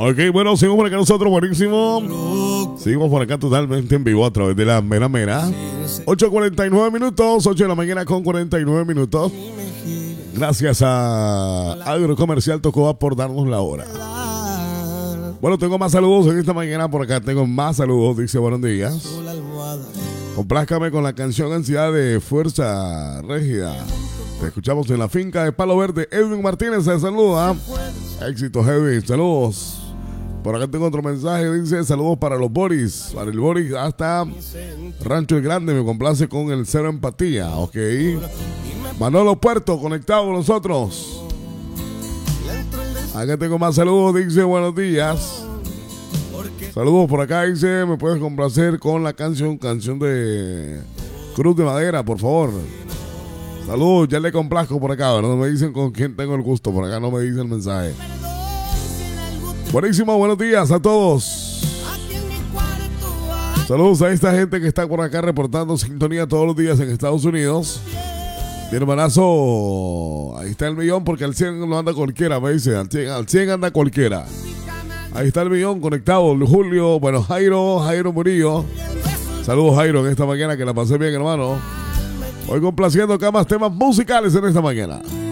Ok, bueno, seguimos por acá nosotros, buenísimo. Seguimos por acá totalmente en vivo a través de la Mera Mera. 8:49 minutos, 8 de la mañana con 49 minutos. Gracias a Agrocomercial Tocoa por darnos la hora. Bueno, tengo más saludos en esta mañana por acá. Tengo más saludos, dice buenos días. Complázcame con la canción Ansiedad de Fuerza Régida. Te escuchamos en la finca de Palo Verde. Edwin Martínez se saluda. Éxito, Edwin, saludos. Por acá tengo otro mensaje, dice saludos para los Boris. Para el Boris hasta Rancho El Grande, me complace con el Cero Empatía. Ok. Manolo Puerto, conectado con nosotros. Acá tengo más saludos, dice buenos días. Saludos por acá, dice, me puedes complacer con la canción de Cruz de Madera, por favor. Saludos, ya le complazco por acá, no me dicen con quién tengo el gusto, por acá no me dice el mensaje. Buenísimo, buenos días a todos. Saludos a esta gente que está por acá reportando sintonía todos los días en Estados Unidos. Mi hermanazo, ahí está el millón porque al 100 no anda cualquiera, me dice, al 100 anda cualquiera. Ahí está el millón conectado, Julio, bueno, Jairo Murillo. Saludos Jairo en esta mañana que la pasé bien, hermano. Hoy complaciendo acá más temas musicales en esta mañana.